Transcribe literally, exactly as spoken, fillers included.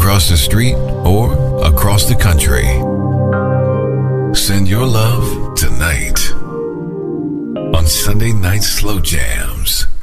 across the street or across the country. Send your love tonight on Sunday Night Slow Jams.